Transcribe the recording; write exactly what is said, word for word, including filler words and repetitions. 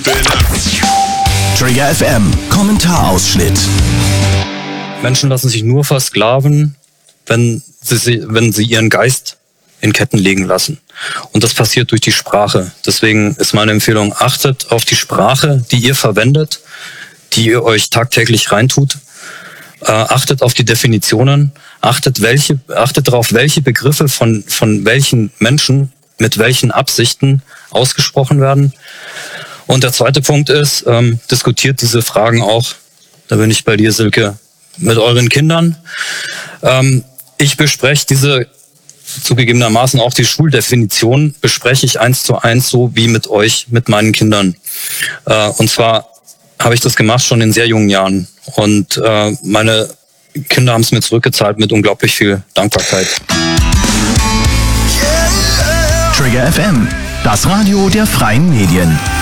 Trigger F M, Kommentarausschnitt. Menschen lassen sich nur versklaven, wenn sie, wenn sie ihren Geist in Ketten legen lassen. Und das passiert durch die Sprache. Deswegen ist meine Empfehlung, achtet auf die Sprache, die ihr verwendet, die ihr euch tagtäglich reintut. Äh, achtet auf die Definitionen, achtet, welche, achtet darauf, welche Begriffe von, von welchen Menschen mit welchen Absichten ausgesprochen werden. Und der zweite Punkt ist, ähm, diskutiert diese Fragen auch, da bin ich bei dir, Silke, mit euren Kindern. Ähm, ich bespreche diese, zugegebenermaßen auch die Schuldefinition, bespreche ich eins zu eins so wie mit euch, mit meinen Kindern. Äh, und zwar habe ich das gemacht schon in sehr jungen Jahren. Und äh, meine Kinder haben es mir zurückgezahlt mit unglaublich viel Dankbarkeit. Trigger F M, das Radio der freien Medien.